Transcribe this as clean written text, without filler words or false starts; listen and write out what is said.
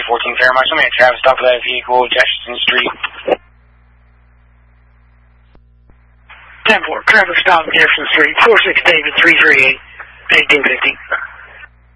14 Fairmont. Somebody Travis, stop for that vehicle, Jefferson Street. 10-4, Travis, stop Jefferson Street, 46 David, 338, 1850.